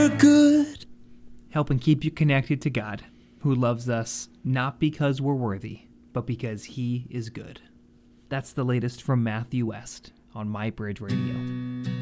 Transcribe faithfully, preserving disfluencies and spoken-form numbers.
we're good. Helping keep you connected to God, who loves us not because we're worthy, but because he is good. That's the latest from Matthew West on My Bridge Radio.